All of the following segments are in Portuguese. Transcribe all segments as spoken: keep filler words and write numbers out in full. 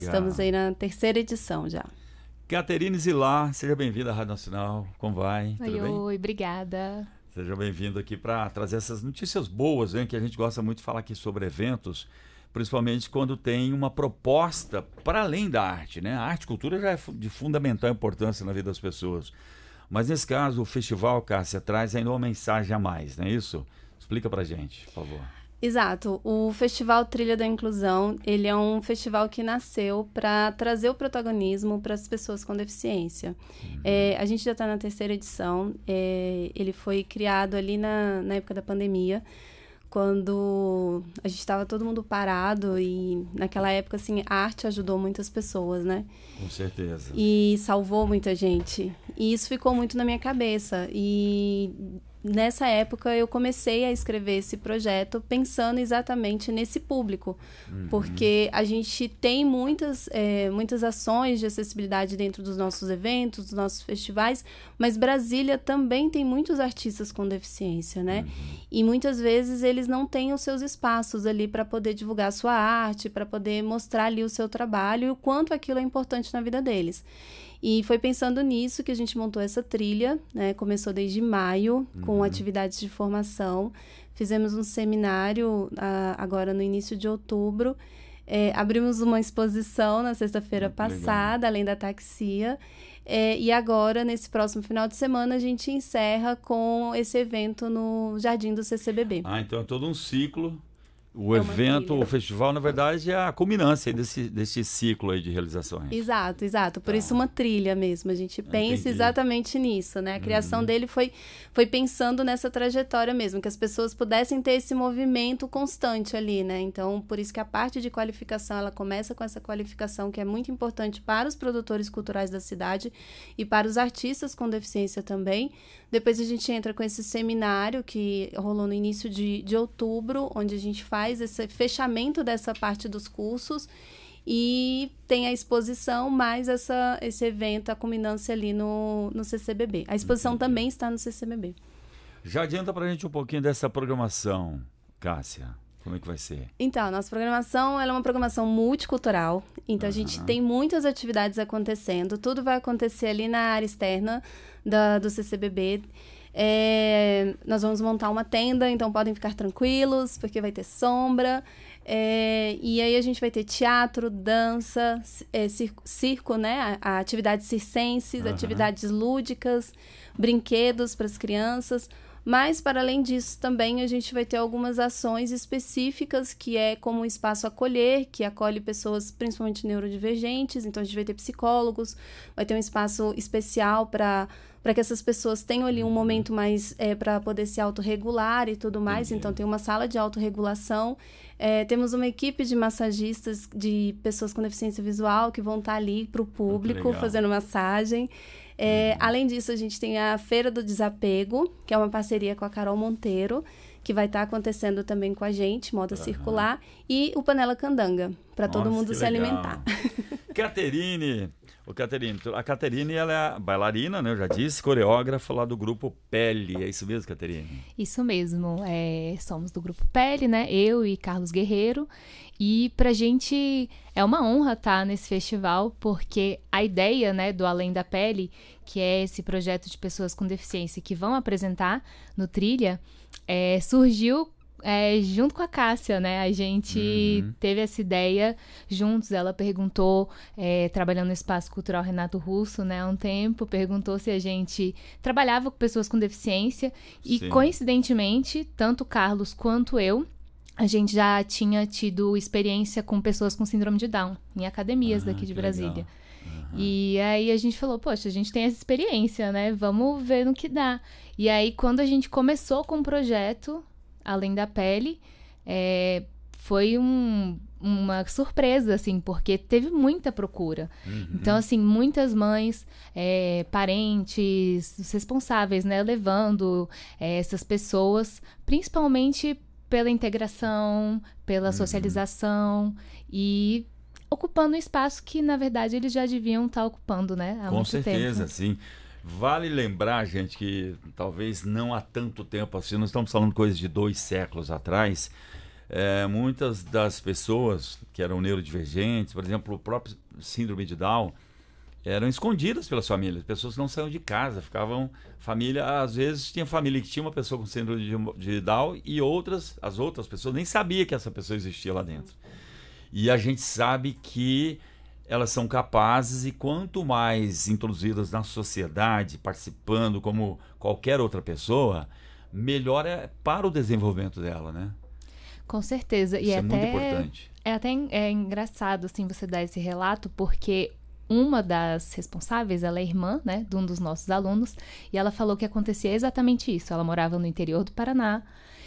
Estamos Ah. aí na terceira edição já. Caterine Zilá, seja bem-vinda à Rádio Nacional. Como vai? Oi, Tudo bem? oi, obrigada. Seja bem-vindo aqui para trazer essas notícias boas, hein, que a gente gosta muito de falar aqui sobre eventos, principalmente quando tem uma proposta para além da arte, né? A arte e cultura já é de fundamental importância na vida das pessoas. Mas nesse caso, o festival, Cássia, traz ainda uma mensagem a mais, não é isso? Explica pra gente, por favor. Exato. O Festival Trilha da Inclusão, ele é um festival que nasceu para trazer o protagonismo para as pessoas com deficiência. Uhum. É, a gente já está na terceira edição. É, ele foi criado ali na, na época da pandemia, quando a gente estava todo mundo parado e naquela época, assim, a arte ajudou muitas pessoas, né? Com certeza. E salvou muita gente. E isso ficou muito na minha cabeça. E nessa época eu comecei a escrever esse projeto pensando exatamente nesse público. Uhum. Porque a gente tem muitas, é, muitas ações de acessibilidade dentro dos nossos eventos, dos nossos festivais, mas Brasília também tem muitos artistas com deficiência, né? Uhum. E muitas vezes eles não têm os seus espaços ali para poder divulgar a sua arte, para poder mostrar ali o seu trabalho e o quanto aquilo é importante na vida deles. E foi pensando nisso que a gente montou essa trilha, né? Começou desde maio, uhum. com atividades de formação. Fizemos um seminário uh, agora no início de outubro. É, abrimos uma exposição na sexta-feira Muito passada, legal. Além da taxia. É, e agora, nesse próximo final de semana, a gente encerra com esse evento no Jardim do C C B B. Ah, então é todo um ciclo. O é evento, trilha. O festival, na verdade, é a culminância desse, desse ciclo aí de realizações. Exato, exato. Por tá. isso uma trilha mesmo. A gente pensa Entendi. exatamente nisso, né? A criação uhum. dele foi, foi pensando nessa trajetória mesmo, que as pessoas pudessem ter esse movimento constante ali, né? Então, por isso que a parte de qualificação, ela começa com essa qualificação que é muito importante para os produtores culturais da cidade e para os artistas com deficiência também. Depois a gente entra com esse seminário que rolou no início de, de outubro, onde a gente faz esse fechamento dessa parte dos cursos e tem a exposição, mais essa, esse evento, a culminância ali no, no C C B B. A exposição Entendi. Também está no C C B B. Já adianta pra gente um pouquinho dessa programação, Cássia. Como é que vai ser? Então, a nossa programação ela é uma programação multicultural. Então, uhum. a gente tem muitas atividades acontecendo. Tudo vai acontecer ali na área externa da, do C C B B. É, nós vamos montar uma tenda, então podem ficar tranquilos, porque vai ter sombra. É, e aí a gente vai ter teatro, dança, é, circo, circo, né? A, a atividades circenses, uhum. atividades lúdicas, brinquedos para as crianças. Mas, para além disso, também a gente vai ter algumas ações específicas, que é como o Espaço Acolher, que acolhe pessoas principalmente neurodivergentes. Então, a gente vai ter psicólogos, vai ter um espaço especial para para que essas pessoas tenham ali um momento mais é, para poder se autorregular e tudo mais. Entendi. Então, tem uma sala de autorregulação. É, temos uma equipe de massagistas, de pessoas com deficiência visual, que vão estar ali para o público, fazendo massagem. É, uhum. Além disso, a gente tem a Feira do Desapego, que é uma parceria com a Carol Monteiro, que vai estar acontecendo também com a gente, moda uhum. circular, e o Panela Candanga, para todo mundo se legal. alimentar. Caterine, o Caterine, a Caterine ela é bailarina, né? Eu já disse, coreógrafa lá do grupo Pele. É isso mesmo, Caterine? Isso mesmo. É, somos do grupo Pele, né? Eu e Carlos Guerreiro. E pra gente é uma honra estar nesse festival, porque a ideia, né, do Além da Pele, que é esse projeto de pessoas com deficiência que vão apresentar no Trilha, é, surgiu é, junto com a Cássia, né? A gente uhum. teve essa ideia juntos. Ela perguntou, é, trabalhando no Espaço Cultural Renato Russo, né, há um tempo, perguntou se a gente trabalhava com pessoas com deficiência. E, Sim. coincidentemente, tanto o Carlos quanto eu, a gente já tinha tido experiência com pessoas com síndrome de Down, em academias ah, daqui de Brasília. Uhum. E aí a gente falou, poxa, a gente tem essa experiência, né? Vamos ver no que dá. E aí, quando a gente começou com o projeto Além da Pele, é, foi um, uma surpresa, assim, porque teve muita procura. Uhum. Então, assim, muitas mães, é, parentes, os responsáveis, né, levando é, essas pessoas, principalmente pela integração, pela uhum. socialização e ocupando um espaço que, na verdade, eles já deviam estar ocupando, né? Há Com muito certeza, tempo. sim. Vale lembrar, gente, que talvez não há tanto tempo assim, nós estamos falando coisas de dois séculos atrás, é, muitas das pessoas que eram neurodivergentes, por exemplo, o próprio síndrome de Down, eram escondidas pelas famílias. Pessoas que não saíam de casa, ficavam... Família, às vezes, tinha família que tinha uma pessoa com síndrome de, de Down e outras, as outras pessoas nem sabiam que essa pessoa existia lá dentro. E a gente sabe que elas são capazes e quanto mais introduzidas na sociedade, participando como qualquer outra pessoa, melhor é para o desenvolvimento dela, né? Com certeza. Isso e é até, muito importante. É até é engraçado assim, você dar esse relato, porque uma das responsáveis, ela é irmã, né, de um dos nossos alunos, e ela falou que acontecia exatamente isso. Ela morava no interior do Paraná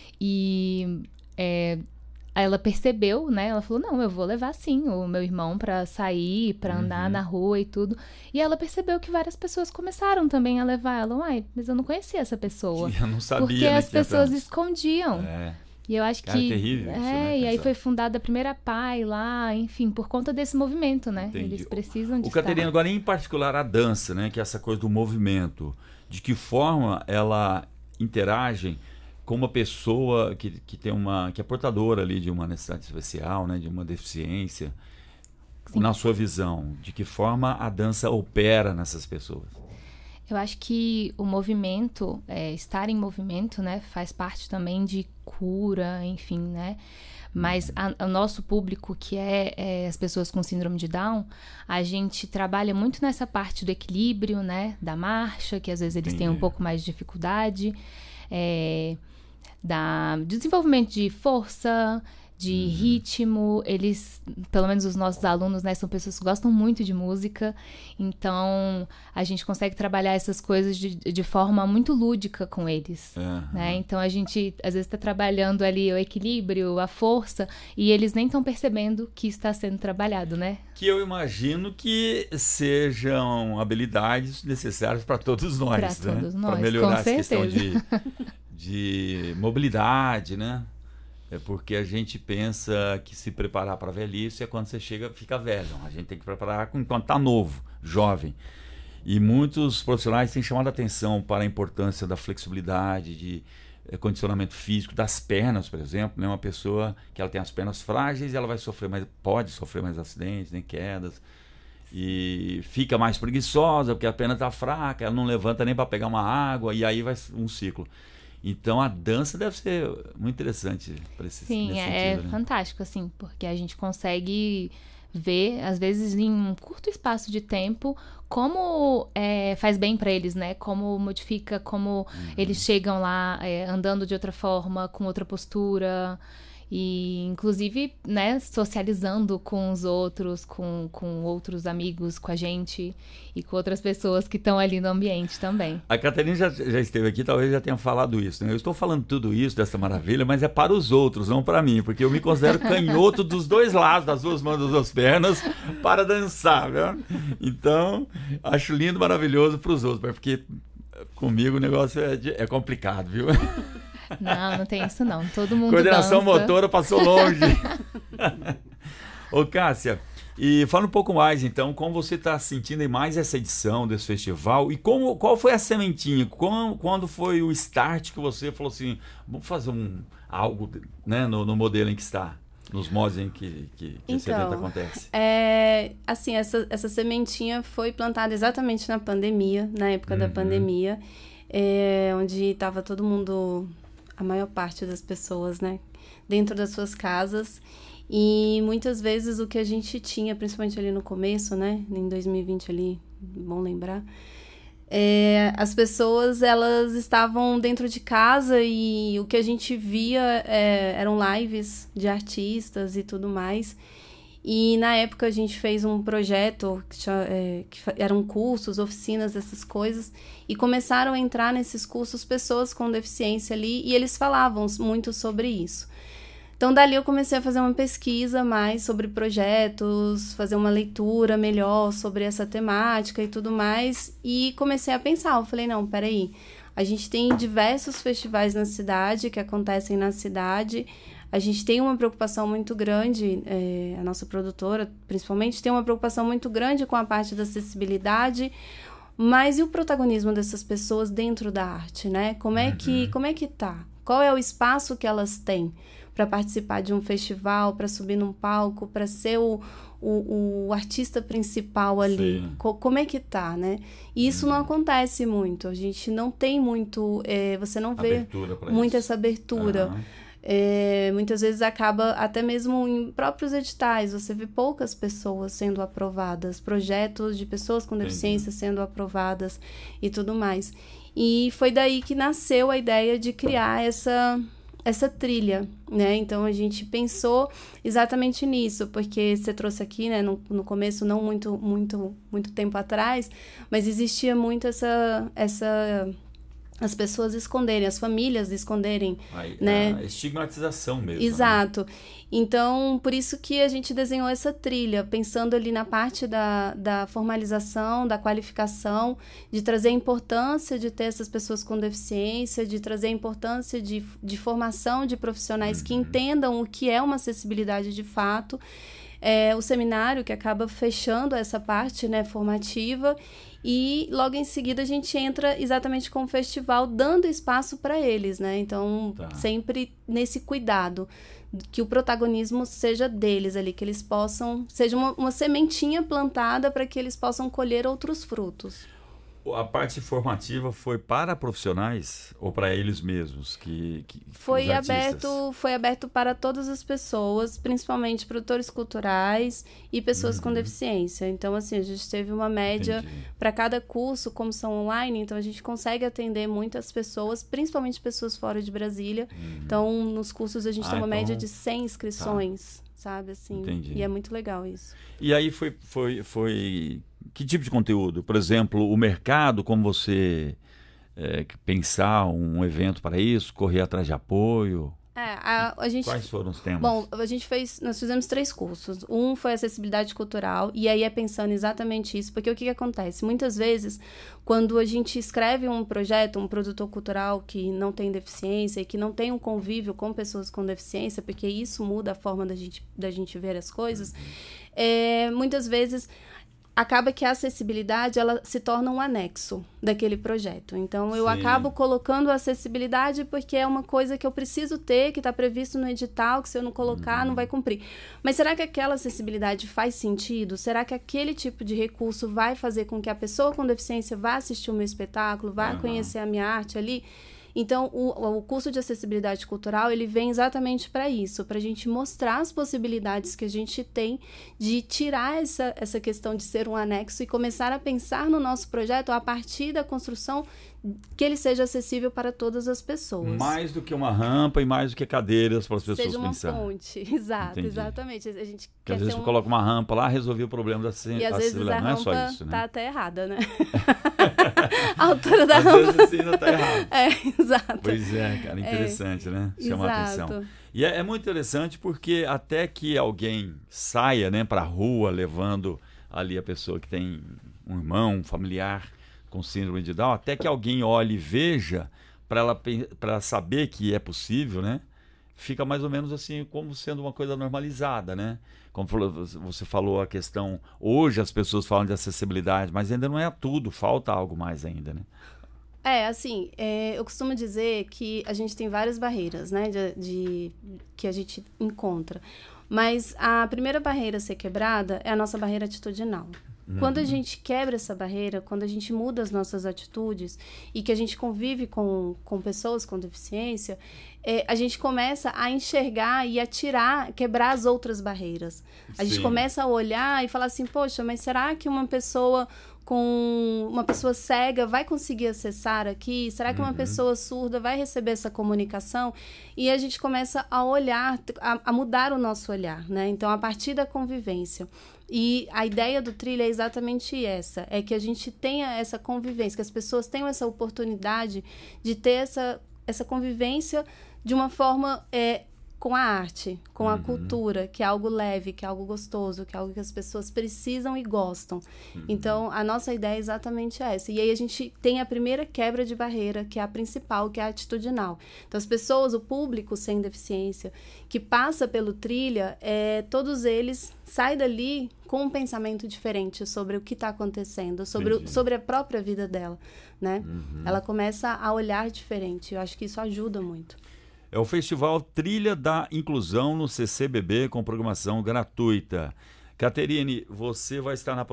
e é, ela percebeu, né, ela falou, não, eu vou levar sim o meu irmão pra sair, pra andar uhum. na rua e tudo. E ela percebeu que várias pessoas começaram também a levar ela. Uai, mas eu não conhecia essa pessoa. Eu não sabia, porque né, as pessoas pra... escondiam. É. E eu acho Cara, que... é terrível é, isso, né, e aí pensar. foi fundada a primeira P A I lá, enfim, por conta desse movimento, né? Entendi. Eles precisam de O Caterina, agora em particular a dança, né? Que é essa coisa do movimento. De que forma ela interage com uma pessoa que, que tem uma... que é portadora ali de uma necessidade especial, né? De uma deficiência. Sim. Na sua visão, de que forma a dança opera nessas pessoas? Eu acho que o movimento, é, estar em movimento, né, faz parte também de cura, enfim, né? Mas o nosso público, que é, é as pessoas com síndrome de Down, a gente trabalha muito nessa parte do equilíbrio, né, da marcha, que às vezes eles têm um pouco mais de dificuldade, é, da desenvolvimento de força, de ritmo. Eles, pelo menos os nossos alunos, né, são pessoas que gostam muito de música, então a gente consegue trabalhar essas coisas de, de forma muito lúdica com eles, uhum. né? Então a gente às vezes está trabalhando ali o equilíbrio, a força, e eles nem estão percebendo que está sendo trabalhado, né? Que eu imagino que sejam habilidades necessárias para todos nós, pra né? todos nós, para melhorar com essa questão certeza. de, de mobilidade, né? É porque a gente pensa que se preparar para a velhice é quando você chega, fica velho. A gente tem que preparar enquanto está novo, jovem. E muitos profissionais têm chamado a atenção para a importância da flexibilidade, de é, condicionamento físico das pernas, por exemplo. Né? Uma pessoa que ela tem as pernas frágeis, ela vai sofrer mais, pode sofrer mais acidentes, nem quedas. E fica mais preguiçosa porque a perna está fraca, ela não levanta nem para pegar uma água, e aí vai um ciclo. Então a dança deve ser muito interessante para esse Sim, nesse é, sentido, é né? fantástico, assim, porque a gente consegue ver, às vezes, em um curto espaço de tempo, como é, faz bem para eles, né? Como modifica, como uhum. eles chegam lá é, andando de outra forma, com outra postura. E, inclusive, né, socializando com os outros, com, com outros amigos, com a gente e com outras pessoas que estão ali no ambiente também. A Caterina já, já esteve aqui, talvez já tenha falado isso, né? Eu estou falando tudo isso, dessa maravilha, mas é para os outros, não para mim, porque eu me considero canhoto dos dois lados, das duas mãos, das duas pernas, para dançar, viu? Então, acho lindo, maravilhoso para os outros, porque comigo o negócio é, de, é complicado, viu? Não, não tem isso não. Todo mundo Coordenação dança. motora passou longe. Ô, Cássia, e fala um pouco mais, então, como você está sentindo em mais essa edição desse festival e como, qual foi a sementinha? Quando, quando foi o start que você falou assim, vamos fazer um, algo, né, no, no modelo em que está? Nos modos em que, que, que então, esse evento acontece? É, assim, essa, essa sementinha foi plantada exatamente na pandemia, na época uhum. da pandemia, é, onde estava todo mundo... a maior parte das pessoas, né, dentro das suas casas, e muitas vezes o que a gente tinha, principalmente ali no começo, né, em dois mil e vinte ali, bom lembrar, é, as pessoas, elas estavam dentro de casa e o que a gente via é, eram lives de artistas e tudo mais. E na época a gente fez um projeto que, é, que eram cursos, oficinas, essas coisas, e começaram a entrar nesses cursos pessoas com deficiência ali, e eles falavam muito sobre isso. Então dali eu comecei a fazer uma pesquisa mais sobre projetos, fazer uma leitura melhor sobre essa temática e tudo mais, e comecei a pensar, eu falei, não, peraí, a gente tem diversos festivais na cidade, que acontecem na cidade. A gente tem uma preocupação muito grande, é, a nossa produtora, principalmente, tem uma preocupação muito grande com a parte da acessibilidade, mas e o protagonismo dessas pessoas dentro da arte, né? Como é que, como é que tá? Qual é o espaço que elas têm? para participar de um festival, para subir num palco, para ser o, o, o artista principal ali. Co- como é que tá, né? E isso uhum. não acontece muito. A gente não tem muito... É, você não vê muito essa abertura. Uhum. É, muitas vezes acaba até mesmo em próprios editais, você vê poucas pessoas sendo aprovadas, projetos de pessoas com deficiência Entendi. Sendo aprovadas e tudo mais. E foi daí que nasceu a ideia de criar essa, essa trilha, né? Então a gente pensou exatamente nisso, porque você trouxe aqui, né, no, no começo, não muito, muito, muito tempo atrás, mas existia muito essa... essa as pessoas esconderem, as famílias esconderem, a, né? A estigmatização mesmo. Exato. Né? Então, por isso que a gente desenhou essa trilha, pensando ali na parte da, da formalização, da qualificação, de trazer a importância de ter essas pessoas com deficiência, de trazer a importância de, de formação de profissionais uhum. que entendam o que é uma acessibilidade de fato. É, o seminário que acaba fechando essa parte, né, formativa, e logo em seguida a gente entra exatamente com o festival, dando espaço para eles, né? Então, tá. sempre nesse cuidado, que o protagonismo seja deles ali, que eles possam, seja uma, uma sementinha plantada para que eles possam colher outros frutos. A parte formativa foi para profissionais ou para eles mesmos? Que, que foi, aberto, foi aberto para todas as pessoas, principalmente produtores culturais e pessoas uhum. com deficiência. Então, assim, a gente teve uma média para cada curso, como são online, então a gente consegue atender muitas pessoas, principalmente pessoas fora de Brasília. Uhum. Então, nos cursos a gente ah, tem uma então... média de cem inscrições, tá. sabe? Assim, Entendi. E é muito legal isso. E aí foi... foi, foi... Que tipo de conteúdo? Por exemplo, o mercado, como você é, pensar um evento para isso, correr atrás de apoio? É, a, a gente, Quais foram os temas? Bom, a gente fez, nós fizemos três cursos. Um foi acessibilidade cultural, e aí é pensando exatamente isso, porque o que, que acontece? Muitas vezes, quando a gente escreve um projeto, um produtor cultural que não tem deficiência e que não tem um convívio com pessoas com deficiência, porque isso muda a forma da gente, da gente ver as coisas, uhum. é, muitas vezes... acaba que a acessibilidade ela se torna um anexo daquele projeto. Então, eu Sim. acabo colocando a acessibilidade porque é uma coisa que eu preciso ter, que está previsto no edital, que se eu não colocar, uhum. não vai cumprir. Mas será que aquela acessibilidade faz sentido? Será que aquele tipo de recurso vai fazer com que a pessoa com deficiência vá assistir o meu espetáculo, vá uhum. conhecer a minha arte ali? Então, o, o curso de acessibilidade cultural, ele vem exatamente para isso, para a gente mostrar as possibilidades que a gente tem de tirar essa, essa questão de ser um anexo e começar a pensar no nosso projeto a partir da construção que ele seja acessível para todas as pessoas. Mais do que uma rampa e mais do que cadeiras para as pessoas seja uma pensarem. Ponte, exato, Entendi. Exatamente. A gente Porque às vezes um... coloca uma rampa lá, resolveu o problema da acessibilidade. E às vezes a não rampa é só isso, né? tá até errada, né? A altura da às rampa. Às vezes assim ainda tá errado. É, exato. Pois é, cara, interessante, é. né? Chama a atenção. E é, é muito interessante porque até que alguém saia, né, para a rua levando ali a pessoa que tem um irmão, um familiar com síndrome de Down, até que alguém olhe e veja, para ela, para saber que é possível, né? Fica mais ou menos assim, como sendo uma coisa normalizada, né? Como você falou a questão, hoje as pessoas falam de acessibilidade, mas ainda não é tudo, falta algo mais ainda, né? É, assim, é, eu costumo dizer que a gente tem várias barreiras, né, de, de, que a gente encontra. Mas a primeira barreira a ser quebrada é a nossa barreira atitudinal. Uhum. Quando a gente quebra essa barreira, quando a gente muda as nossas atitudes e que a gente convive com, com pessoas com deficiência, é, a gente começa a enxergar e a tirar, quebrar as outras barreiras. A Sim. gente começa a olhar e falar assim, poxa, mas será que uma pessoa com uma pessoa cega vai conseguir acessar aqui? Será que uma uhum. pessoa surda vai receber essa comunicação? E a gente começa a olhar, a, a mudar o nosso olhar, né? Então, a partir da convivência. E a ideia do trilha é exatamente essa, é que a gente tenha essa convivência, que as pessoas tenham essa oportunidade de ter essa, essa convivência de uma forma... É, com a arte, com a uhum. cultura, que é algo leve, que é algo gostoso, que é algo que as pessoas precisam e gostam. Uhum. Então, a nossa ideia é exatamente essa. E aí a gente tem a primeira quebra de barreira, que é a principal, que é a atitudinal. Então, as pessoas, o público sem deficiência, que passa pelo trilha, é, todos eles saem dali com um pensamento diferente sobre o que está acontecendo, sobre, o, sobre a própria vida dela, né? Uhum. Ela começa a olhar diferente. Eu acho que isso ajuda muito. É o Festival Trilha da Inclusão no C C B B, com programação gratuita. Caterine, você vai estar na